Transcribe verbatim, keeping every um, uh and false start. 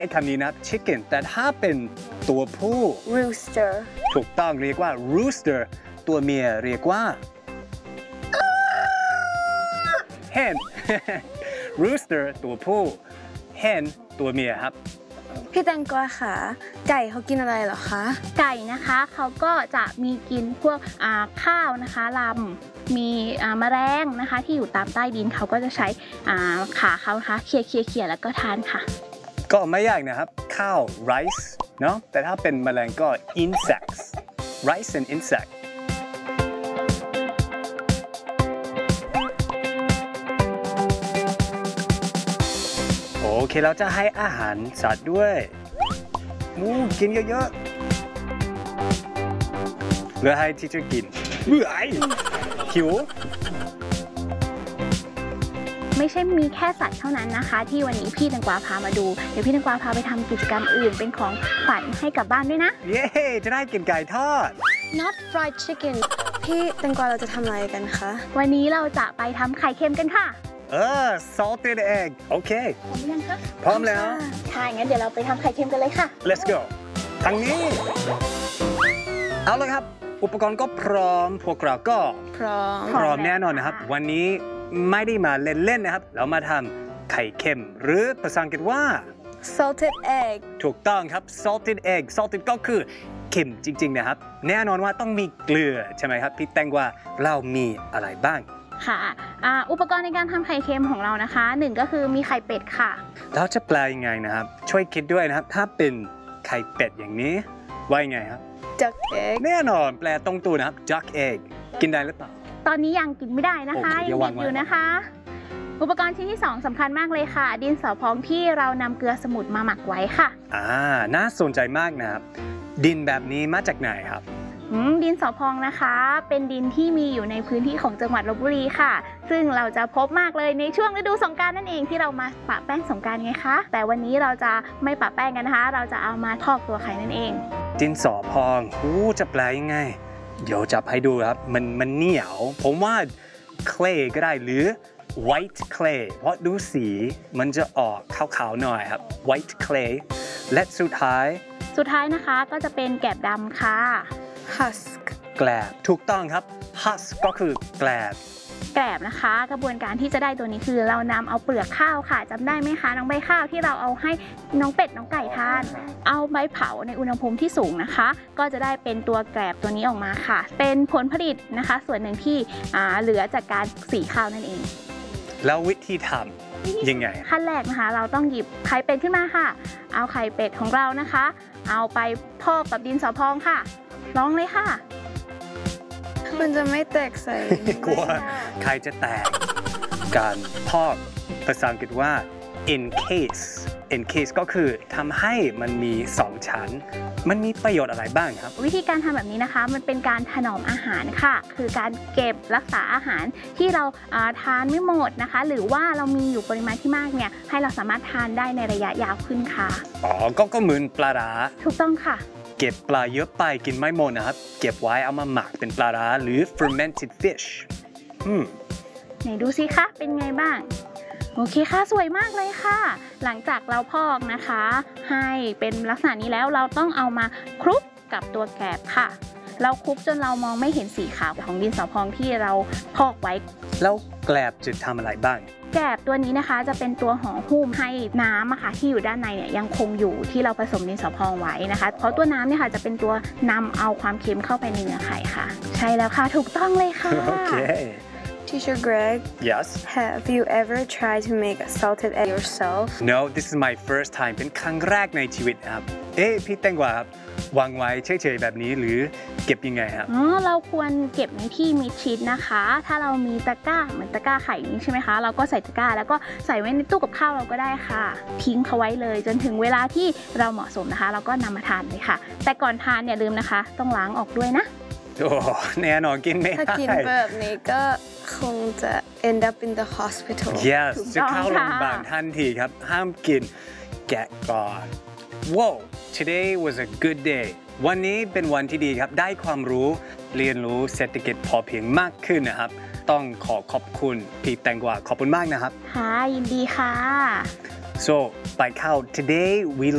ไอ้คำนี้นะ chicken แต่ถ้าเป็นตัวผู้ rooster ถูกต้องเรียกว่า rooster ตัวเมียเรียกว่า hen rooster ตัวผู้ hen ตัวเมียครับพี่แตงกวาค่ะไก่เขากินอะไรเหรอคะไก่นะคะเขาก็จะมีกินพวกข้าวนะคะลำมีแมลงนะคะที่อยู่ตามใต้ดินเขาก็จะใช้ขาเขานะคะเขี่ยเขี่ยเขี่ยแล้วก็ทานค่ะก็ไม่ยากนะครับข้าว rice เนาะแต่ถ้าเป็นแมลงก็ insects rice and insect โอเคเราจะให้อาหารสัตว์ด้วยมูกินเยอะๆเหลือให้ที่จะกินเบื่อไอ้หิวไม่ใช่มีแค่สัตว์เท่านั้นนะคะที่วันนี้พี่แตงกวาพามาดูเดี๋ยวพี่แตงกวาพาไปทำกิจกรรมอื่นเป็นของขวัญให้กับบ้านด้วยนะเย้จะได้กินไก่ทอด not fried chicken พี่แตงกวาเราจะทำอะไรกันคะวันนี้เราจะไปทำไข่เค็มกันค่ะเออ salted egg โอเคพร้อมยังคะพร้อมแล้วค่ะงั้นเดี๋ยวเราไปทำไข่เค็มกันเลยค่ะ let's go ทางนี้เอาเลยครับอุปกรณ์ก็พร้อมพวกเราก็พร้อมพร้อมแน่นอนนะครับวันนี้ไม่ได้มาเล่นๆนะครับเรามาทำไข่เค็มหรือภาษาอังกฤษว่า salted egg ถูกต้องครับ salted egg salted ก็คือเค็มจริงๆนะครับแน่นอนว่าต้องมีเกลือใช่ไหมครับพี่แตงว่าเรามีอะไรบ้างค่ะอุปกรณ์ในการทำไข่เค็มของเรานะคะหนึ่งก็คือมีไข่เป็ดค่ะเราจะแปลยังไงนะครับช่วยคิดด้วยนะครับถ้าเป็นไข่เป็ดอย่างนี้ว่ายังไงครับ duck egg แน่นอนแปลตรงตัวนะครับ duck egg กินได้หรือเปล่าตอนนี้ยังกินไม่ได้นะคะยังเด็กอยู่นะคะอุปกรณ์ชิ้นที่สองสำคัญมากเลยค่ะดินสอพองที่เรานำเกลือสมุนมาหมักไว้ค่ะอ่าน่าสนใจมากนะครับดินแบบนี้มาจากไหนครับดินสอพองนะคะเป็นดินที่มีอยู่ในพื้นที่ของจังหวัดลพบุรีค่ะซึ่งเราจะพบมากเลยในช่วงฤดูสงกรานต์นั่นเองที่เรามาปะแป้งสงกรานต์ไงคะแต่วันนี้เราจะไม่ปะแป้งกันนะคะเราจะเอามาพอกตัวไข่นั่นเองดินสอพองอู้จะแปลยังไงเดี๋ยวจับให้ดูครับมันมันเหนียวผมว่า clay ก็ได้หรือ white clay เพราะดูสีมันจะออกขาวๆหน่อยครับ white clay และสุดท้ายสุดท้ายนะคะก็จะเป็นแกลบดำค่ะ husk แกลบถูกต้องครับ husk ก็คือแกลบแกลบนะคะกระบวนการที่จะได้ตัวนี้คือเรานำเอาเปลือกข้าวค่ะจำได้ไหมคะน้องใบข้าวที่เราเอาให้น้องเป็ดน้องไก่ทานเอาใบเผาในอุณหภูมิที่สูงนะคะก็จะได้เป็นตัวแกลบตัวนี้ออกมาค่ะเป็นผลผลิตนะคะส่วนหนึ่งที่เหลือจากการสีข้าวนั่นเองแล้ววิธีทำยังไงขั้นแรกนะคะเราต้องหยิบไข่เป็ดขึ้นมาค่ะเอาไข่เป็ดของเรานะคะเอาไปพอกกับดินสอพองค่ะลองเลยค่ะมันจะไม่แตกใส่กลัวใครจะแตกการพอกภาษาอังกฤษว่า encase encase ก็คือทำให้มันมีสองชั้นมันมีประโยชน์อะไรบ้างครับวิธีการทำแบบนี้นะคะมันเป็นการถนอมอาหารค่ะคือการเก็บรักษาอาหารที่เราทานไม่หมดนะคะหรือว่าเรามีอยู่ปริมาณที่มากเนี่ยให้เราสามารถทานได้ในระยะยาวขึ้นค่ะอ๋อก็ก็เหมือนปลาร้าถูกต้องค่ะเก็บปลาเยอะไปกินไม่หมดนะครับเก็บไว้เอามาหมักเป็นปลาร้าหรือ fermented fish อืมไหนดูสิคะเป็นไงบ้างโอเคค่ะสวยมากเลยค่ะหลังจากเราพอกนะคะให้เป็นลักษณะนี้แล้วเราต้องเอามาคลุกกับตัวแกลบค่ะเราคลุกจนเรามองไม่เห็นสีขาวของดินสอพองที่เราพอกไว้แล้วแกลบจะทำอะไรบ้างแกลบตัวนี้นะคะจะเป็นตัวห่อหุ้มให้น้ำอะค่ะที่อยู่ด้านในเนี่ยยังคงอยู่ที่เราผสมดินสอพองไว้นะคะเพราะตัวน้ำเนี่ยค่ะจะเป็นตัวนำเอาความเค็มเข้าไปในเนื้อไข่ค่ะใช่แล้วค่ะถูกต้องเลยค่ะโอเค Teacher Greg Yes Have you ever tried to make a salted egg yourself No this is my first time เป็นครั้งแรกในชีวิตครับเอ๊ะพี่แตงกวาครับวางไว้เฉยๆแบบนี้หรือเก็บยังไงครับอ๋อเราควรเก็บในที่มิดชิดนะคะถ้าเรามีตะกร้าเหมือนตะกร้าไข่นี้ใช่ไหมคะเราก็ใส่ตะกร้าแล้วก็ใส่ไว้ในตู้กับข้าวเราก็ได้ค่ะทิ้งเขาไว้เลยจนถึงเวลาที่เราเหมาะสมนะคะเราก็นำมาทานเลยค่ะแต่ก่อนทานอย่าลืมนะคะต้องล้างออกด้วยนะโอ้แน่นอนกินไม่ได้ถ้ากินแบบนี้ก็คงจะ end up in the hospital Yes จะเข้าโรงพยาบาลทันทีครับห้ามกินแกะก่อน Wow today was a good day วันนี้เป็นวันที่ดีครับได้ความรู้เรียนรู้เศรษฐกิจพอเพียงมากขึ้นนะครับต้องขอขอบคุณพี่แตงกวาขอบคุณมากนะครับค่ะยินดีค่ะ so ไปเข้า today we